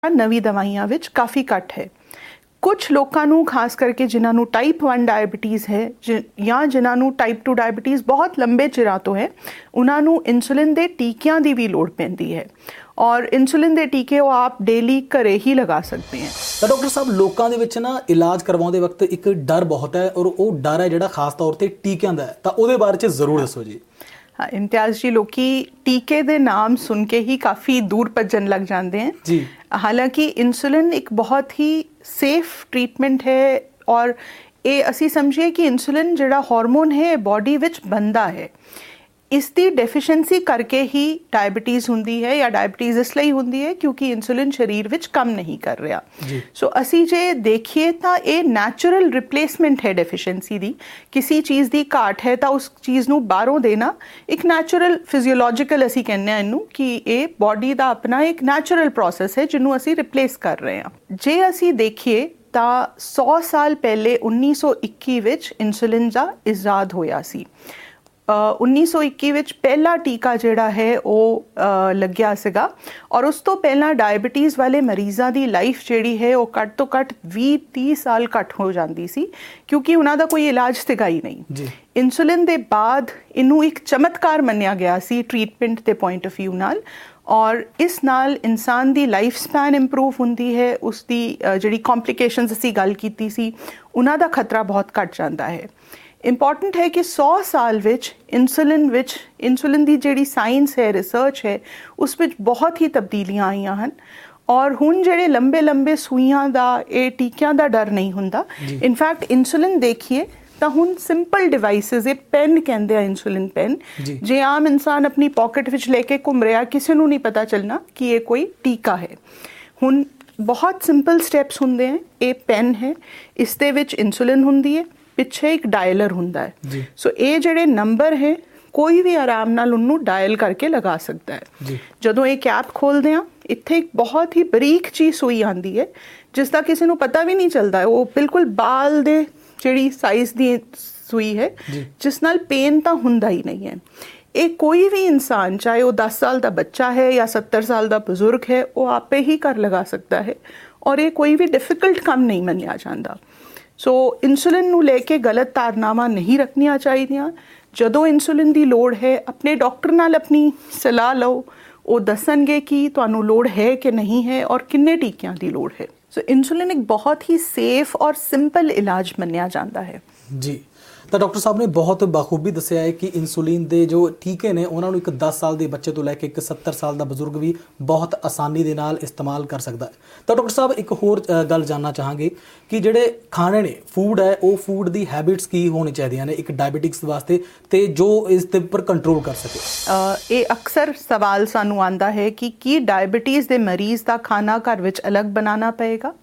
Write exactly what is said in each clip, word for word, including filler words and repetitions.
ਨਵੀਂ ਦਵਾਈਆਂ ਵਿੱਚ ਕਾਫੀ ਘੱਟ ਹੈ। ਕੁਝ ਲੋਕਾਂ ਨੂੰ ਖਾਸ ਕਰਕੇ ਜਿਨ੍ਹਾਂ ਨੂੰ ਟਾਈਪ वन ਡਾਇਬੀਟੀਜ਼ ਹੈ ਜਾਂ ਜਿਨ੍ਹਾਂ ਨੂੰ ਟਾਈਪ टू ਡਾਇਬੀਟੀਜ਼ ਬਹੁਤ ਲੰਬੇ ਚਿਰਾਂ ਤੋਂ ਹੈ, ਉਹਨਾਂ ਨੂੰ ਇਨਸੂਲਿਨ ਦੇ ਟੀਕਿਆਂ ਦੀ ਵੀ ਲੋੜ ਪੈਂਦੀ ਹੈ ਔਰ ਇਨਸੂਲਿਨ ਦੇ ਟੀਕੇ ਉਹ ਆਪ ਡੇਲੀ ਘਰੇ ਹੀ ਲਗਾ ਸਕਦੇ हैं। ਤਾਂ ਡਾਕਟਰ ਸਾਹਿਬ ਲੋਕਾਂ ਦੇ ਵਿੱਚ ਨਾ ਇਲਾਜ ਕਰਵਾਉਂਦੇ ਵਕਤ ਇੱਕ ਡਰ ਬਹੁਤ ਹੈ ਔਰ ਉਹ ਡਰ ਹੈ ਜਿਹੜਾ ਖਾਸ ਤੌਰ ਤੇ ਟੀਕਿਆਂ ਦਾ ਹੈ, ਤਾਂ ਉਹਦੇ ਬਾਰੇ 'ਚ ਜ਼ਰੂਰ ਦੱਸੋ ਜੀ। हाँ इम्तियाज़ जी, लोकी टीके दे नाम सुन के ही काफ़ी दूर भजन लग जाते हैं जी। हालांकि इंसुलिन एक बहुत ही सेफ ट्रीटमेंट है और ये असी समझिए कि इंसुलिन जिहड़ा हार्मोन है बॉडी विच बनता है, इसकी डेफिशिएंसी करके ही डायबिटीज़ हुंदी है या डायबिटीज़ इसलिए हुंदी है क्योंकि इंसुलिन शरीर विच कम नहीं कर रहा। सो असी जे देखिए तो ये नैचुरल रिप्लेसमेंट है डेफिशिएंसी दी। किसी चीज़ की घाट है तो उस चीज़ नूं बाहरों देना एक नैचुरल फिजियोलॉजिकल असी कहने इनू कि ये बॉडी का अपना एक नैचुरल प्रोसैस है जिन्हों असी रिप्लेस कर रहे हैं। जे असी देखिए तो सौ साल पहले उन्नीस सौ इक्की विच इंसुलिन का इजाद होया सी। उन्नीस सौ इक्की विच पहला टीका जिहड़ा है वो लग्या सीगा और उस तो पहला डायबिटीज़ वाले मरीज़ां दी लाइफ जिहड़ी है वो घट तो घट बीस तीस साल घट हो जाती सी क्योंकि उन्हां दा कोई इलाज सीगा ही नहीं। इंसुलिन दे बाद इनू एक चमत्कार मन्निया गया सी ट्रीटमेंट के पॉइंट ऑफ व्यू नाल और इस नाल इंसान दी लाइफ स्पैन इंप्रूव हुंदी है, उसकी जिहड़ी कॉम्प्लिकेशनस असी गल कीती सी उन्हां दा खतरा बहुत घट जाता है। इंपॉर्टेंट है कि सौ साल विच इंसुलिन विच इंसुलिन की जिहड़ी साइंस है रिसर्च है उस विच बहुत ही तब्दीलियां आईयां हन और हुण जिहड़े लंबे लंबे सूइयां दा ये टीकियां दा डर नहीं हुंदा। इनफैक्ट इंसुलिन देखिए तो हुण सिंपल डिवाइसिस ये पेन कहते हैं इंसुलिन पेन जे आम इंसान अपनी पॉकेट विच लेके घूम रहा किसी नूं नहीं पता चलना कि ये कोई टीका है। हुण बहुत सिंपल स्टैप्स हुंदे हैं। ये पेन है, इस दे विच इंसुलिन हुंदी है, पिछे एक डायलर हुंदा है। सो ये जिहड़े नंबर है कोई भी आराम नाल उन्नू डायल करके लगा सकता है। जदों ये कैप खोलते हैं इत्थे एक बहुत ही बरीक चीज सुई आती है जिसका किसी नूं पता भी नहीं चलता, वो बिल्कुल बाल दे जिहड़ी साइज दी सुई है जिस नाल पेन तो हुंदा ही नहीं है। ये कोई भी इंसान चाहे वो दस साल का बच्चा है या सत्तर साल का बुजुर्ग है वो आपे ही कर लगा सकता है और ये कोई भी डिफिकल्ट काम नहीं मन्निया जाता। सो इंसुलिन नूं लेके गलत धारनावां नहीं रखनियां चाहिए। जदों इंसुलिन की लोड़ है अपने डॉक्टर नाल अपनी सलाह लो, वो दसणगे कि तुहानूं लोड़ है कि नहीं है और किन्ने टीकियां की लोड़ है। सो इंसुलिन एक बहुत ही सेफ और सिंपल इलाज मन्निया जाता है जी। तो डॉक्टर साहब ने बहुत बखूबी दस्सिया है कि इंसुलिन के जो टीके ने उन्होंने एक दस साल के बच्चे तो लैके एक सत्तर साल का बजुर्ग भी बहुत आसानी के नाल इस्तेमाल कर सकता है। तो डॉक्टर साहब एक होर गल जानना चाहांगे कि जिहड़े खाने ने फूड है वो फूड की हैबिट्स की होनी चाहिए ने एक डायबिटिक्स वास्ते ते जो इस दे पर कंट्रोल कर सके। ये अक्सर सवाल सानू आंदा है कि की डायबिटीज़ के मरीज़ का खाना घर विच अलग बनाना पएगा।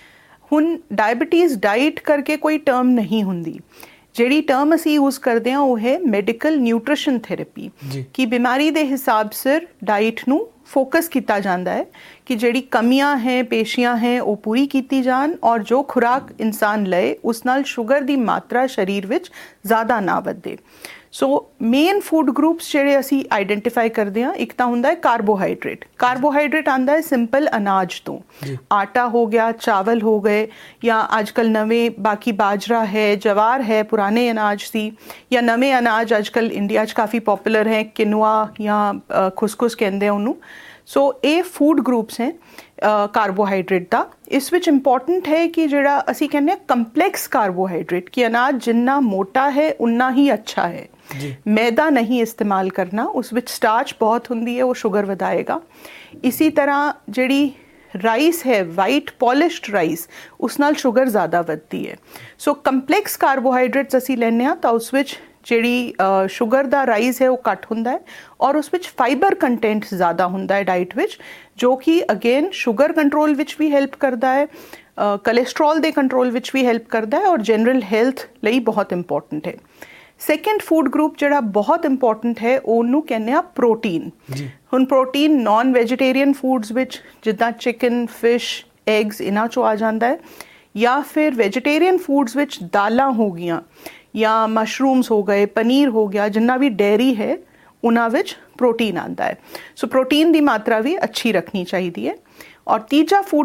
हुण डायबिटीज़ डाइट करके कोई टर्म नहीं हुंदी। जिहड़ी टर्म असी यूज़ करते हैं वो है मैडिकल न्यूट्रिशन थेरेपी कि बीमारी के हिसाब से डाइट नूं फोकस किया जाता है कि जिहड़ी कमियां हैं पेशियां हैं वो पूरी की जान और जो खुराक इंसान लए उस नाल शुगर की मात्रा शरीर विच ज़्यादा ना वधे। सो मेन फूड ग्रुप्स जिहड़े असी आइडेंटिफाई करते हैं, एक तो हुंदा है कार्बोहाइड्रेट। कार्बोहाइड्रेट आंदा है सिंपल अनाज तो, आटा हो गया, चावल हो गए या आजकल नवे बाकी बाजरा है, जवार है, पुराने अनाज सी या नवे अनाज आजकल इंडिया च काफ़ी पॉपुलर हैं, किनुआ या खुसखुस कहते हैं उन्होंने। सो ये फूड ग्रुप्स हैं कार्बोहाइड्रेट का। इस विच इंपॉर्टेंट है कि जिहड़ा असी कहने कंपलैक्स कार्बोहाइड्रेट कि अनाज जिन्ना मोटा है उन्ना ही अच्छा है। मैदा नहीं इस्तेमाल करना, उस विच स्टार्च बहुत हुंदी है, वो शुगर वधाएगा। इसी तरह जिहड़ी राइस है वाइट पॉलिश्ड राइस उस नाल शुगर ज़्यादा वधदी है। सो कंपलैक्स कार्बोहाइड्रेट्स असी लैने आ तो उस विच जिहड़ी शुगर दा राइस है वो घट हुंदा है और उस विच फाइबर कंटेंट ज़्यादा हुंदा है डाइट विच, जो कि अगेन शुगर कंट्रोल विच भी हेल्प करता है, कोलेस्ट्रॉल दे कंट्रोल विच भी हेल्प करता है और जनरल हेल्थ लई बहुत इंपॉर्टेंट है। सैकेंड फूड ग्रुप जिहड़ा बहुत इंपॉर्टेंट है ਉਹਨੂੰ ਕਹਿੰਦੇ ਆ प्रोटीन। ਹੁਣ प्रोटीन नॉन वेजिटेरियन फूड्स विच जिद्दां चिकन फिश एग्स इन्हां चों आ जाता है या फिर वेजिटेरियन फूड्स विच दालां हो गईयां या मशरूम्स हो गए, पनीर हो गया, जिन्ना भी डेयरी है उन्हां विच प्रोटीन आता है। सो प्रोटीन की मात्रा भी अच्छी रखनी चाहिए है। और तीजा फूड